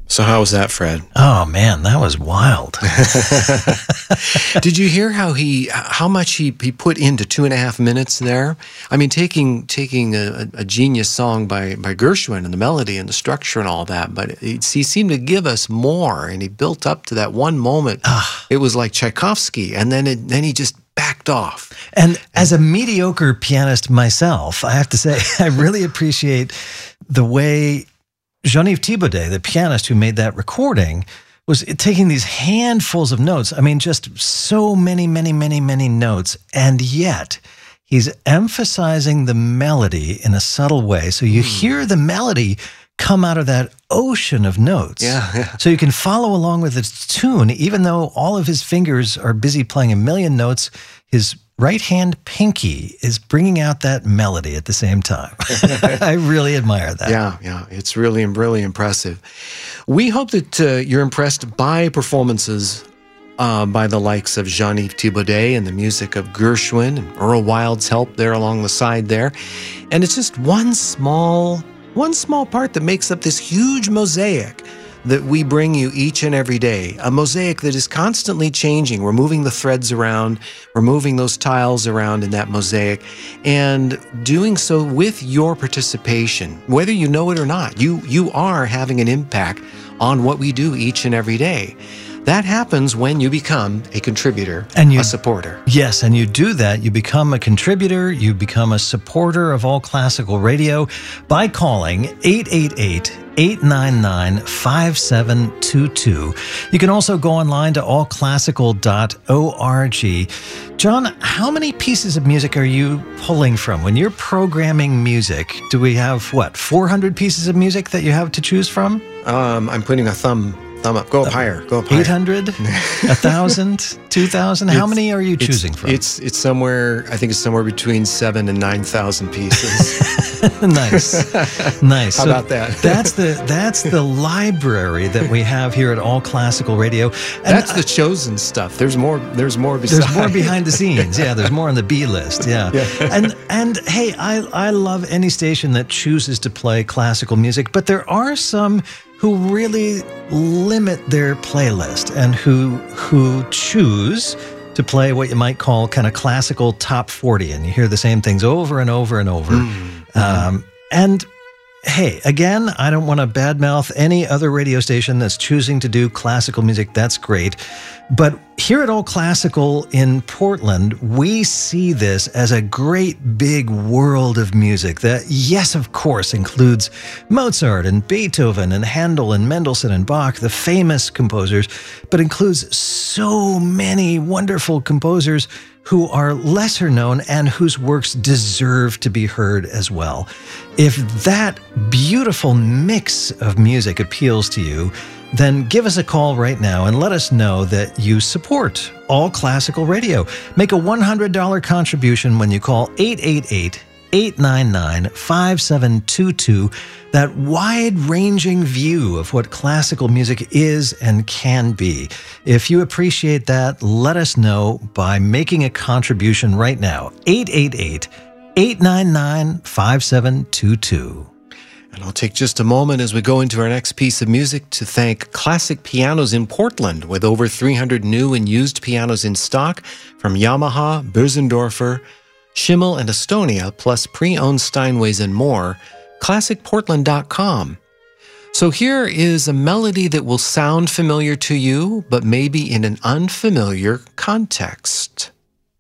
So how was that, Fred? Oh man, that was wild. Did you hear how much he put into 2.5 minutes there? I mean, taking a genius song by Gershwin and the melody and the structure and all that, but he seemed to give us more, and he built up to that one moment. It was like Tchaikovsky, and then he just backed off. And as a mediocre pianist myself, I have to say, I really appreciate the way Jean-Yves Thibaudet, the pianist who made that recording, was taking these handfuls of notes. I mean, just so many notes. And yet he's emphasizing the melody in a subtle way. So you hear the melody come out of that ocean of notes. Yeah. So you can follow along with its tune, even though all of his fingers are busy playing a million notes. His right hand pinky is bringing out that melody at the same time. I really admire that. Yeah. It's really impressive. We hope that you're impressed by performances by the likes of Jean-Yves Thibaudet and the music of Gershwin and Earl Wild's help there along the side there. And it's just one small part that makes up this huge mosaic that we bring you each and every day, a mosaic that is constantly changing. We're moving the threads around, we're moving those tiles around in that mosaic, and doing so with your participation. Whether you know it or not, you are having an impact on what we do each and every day. That happens when you become a contributor, a supporter. Yes, and you do that. You become a contributor, you become a supporter of All Classical Radio by calling 888-899-5722. You can also go online to allclassical.org. John, how many pieces of music are you pulling from? When you're programming music, do we have, 400 pieces of music that you have to choose from? I'm putting a thumb up. Go up higher. 800? 1,000? 2,000? How many are you choosing from? It's somewhere, I think it's somewhere between 7,000 and 9,000 pieces. Nice. How about that? That's the library that we have here at All Classical Radio. And that's the chosen stuff. There's more besides. There's more behind the scenes. Yeah, there's more on the B list. Yeah. And hey, I love any station that chooses to play classical music, but there are some who really limit their playlist and who choose to play what you might call kind of classical top 40, and you hear the same things over and over and over. And hey, again, I don't want to badmouth any other radio station that's choosing to do classical music. That's great. But here at All Classical in Portland, we see this as a great big world of music that, yes, of course, includes Mozart and Beethoven and Handel and Mendelssohn and Bach, the famous composers, but includes so many wonderful composers who are lesser known and whose works deserve to be heard as well. If that beautiful mix of music appeals to you, then give us a call right now and let us know that you support All Classical Radio. Make a $100 contribution when you call 888-899-5722. That wide-ranging view of what classical music is and can be. If you appreciate that, let us know by making a contribution right now. 888-899-5722. And I'll take just a moment as we go into our next piece of music to thank Classic Pianos in Portland, with over 300 new and used pianos in stock from Yamaha, Bösendorfer, Schimmel, and Estonia, plus pre-owned Steinways and more. ClassicPortland.com. So here is a melody that will sound familiar to you, but maybe in an unfamiliar context.